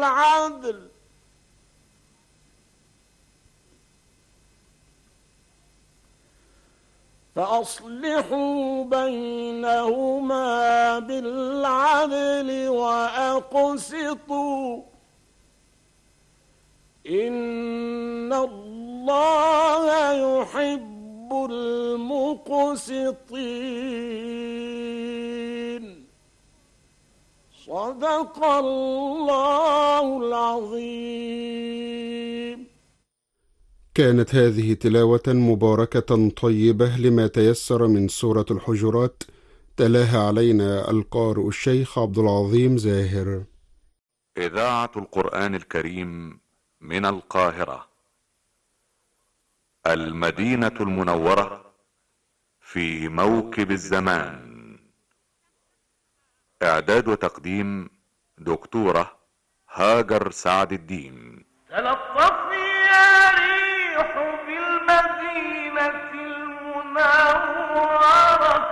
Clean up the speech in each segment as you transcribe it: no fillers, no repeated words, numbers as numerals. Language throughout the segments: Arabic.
بالعدل فأصلحوا بينهما بالعدل وأقسطوا إن الله يحب المقسطين. صدق الله العظيم. كانت هذه تلاوة مباركة طيبة لما تيسر من سورة الحجرات، تلاها علينا القارئ الشيخ عبد العظيم زاهر. إذاعة القرآن الكريم من القاهرة، المدينة المنورة، في موكب الزمان. إعداد وتقديم دكتورة هاجر سعد الدين. تلطفي يا ريح بالمدينة المنورة،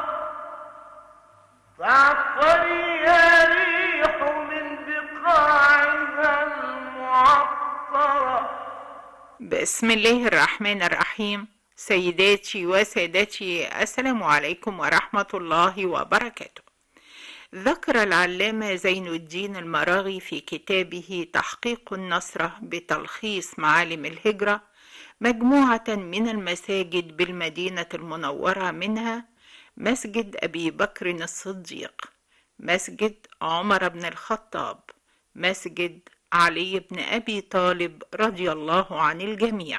فاعطري يا ريح من بقاعها المعطرة. بسم الله الرحمن الرحيم. سيداتي وسادتي، السلام عليكم ورحمة الله وبركاته. ذكر العلامة زين الدين المراغي في كتابه تحقيق النصرة بتلخيص معالم الهجرة مجموعة من المساجد بالمدينة المنورة، منها مسجد أبي بكر الصديق، مسجد عمر بن الخطاب، مسجد علي بن أبي طالب رضي الله عن الجميع.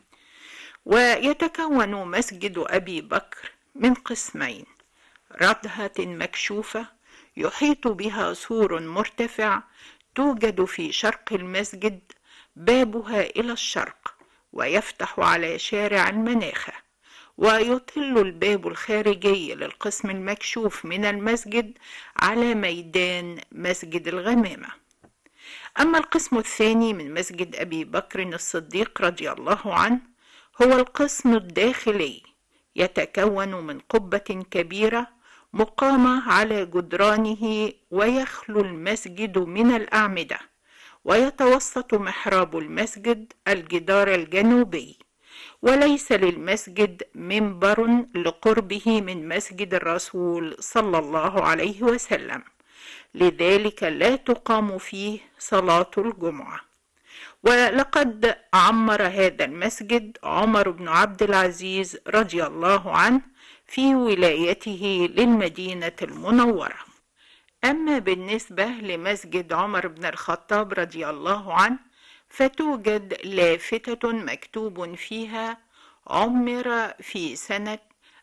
ويتكون مسجد أبي بكر من قسمين: ردهة مكشوفة يحيط بها سور مرتفع توجد في شرق المسجد، بابها إلى الشرق ويفتح على شارع المناخة، ويطل الباب الخارجي للقسم المكشوف من المسجد على ميدان مسجد الغمامة. أما القسم الثاني من مسجد أبي بكر الصديق رضي الله عنه هو القسم الداخلي، يتكون من قبة كبيرة مقامة على جدرانه، ويخلو المسجد من الأعمدة، ويتوسط محراب المسجد الجدار الجنوبي، وليس للمسجد منبر لقربه من مسجد الرسول صلى الله عليه وسلم، لذلك لا تقام فيه صلاة الجمعة. ولقد عمر هذا المسجد عمر بن عبد العزيز رضي الله عنه في ولايته للمدينة المنورة. أما بالنسبة لمسجد عمر بن الخطاب رضي الله عنه فتوجد لافتة مكتوب فيها: عمر في سنة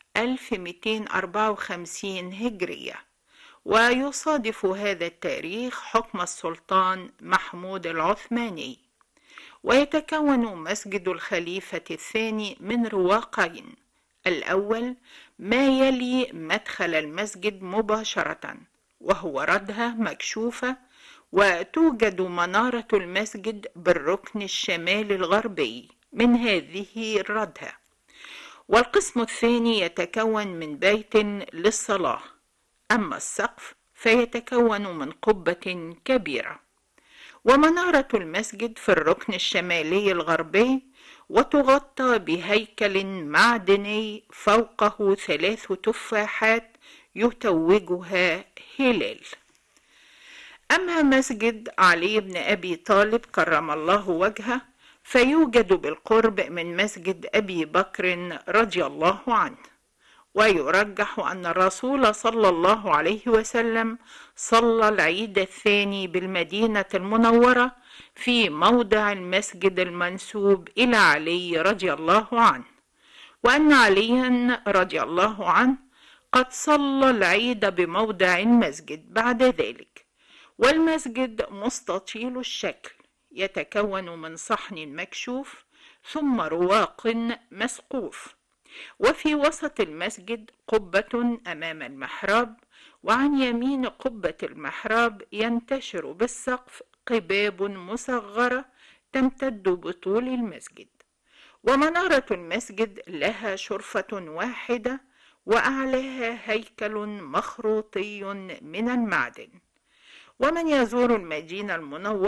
1254 هجرية، ويصادف هذا التاريخ حكم السلطان محمود العثماني. ويتكون مسجد الخليفة الثاني من رواقين: الأول ما يلي مدخل المسجد مباشرة، وهو ردهة مكشوفة، وتوجد منارة المسجد بالركن الشمالي الغربي من هذه الردهة. والقسم الثاني يتكون من بيت للصلاة، أما السقف فيتكون من قبة كبيرة. ومنارة المسجد في الركن الشمالي الغربي، وتغطى بهيكل معدني فوقه 3 تفاحات يتوجها هلال. أما مسجد علي بن أبي طالب كرم الله وجهه فيوجد بالقرب من مسجد أبي بكر رضي الله عنه. ويرجح أن الرسول صلى الله عليه وسلم صلى العيد الثاني بالمدينة المنورة في موضع المسجد المنسوب إلى علي رضي الله عنه، وأن عليا رضي الله عنه قد صلى العيد بموضع المسجد بعد ذلك. والمسجد مستطيل الشكل، يتكون من صحن مكشوف ثم رواق مسقوف، وفي وسط المسجد قبة أمام المحراب، وعن يمين قبة المحراب ينتشر بالسقف قباب مصغرة تمتد بطول المسجد. ومنارة المسجد لها شرفة واحدة، وأعلاها هيكل مخروطي من المعدن. ومن يزور المدينة المنورة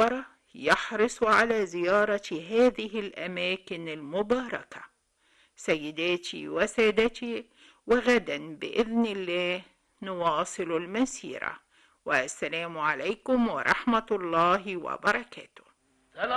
يحرص على زيارة هذه الأماكن المباركة. سيداتي وسادتي، وغدا بإذن الله نواصل المسيرة، والسلام عليكم ورحمة الله وبركاته.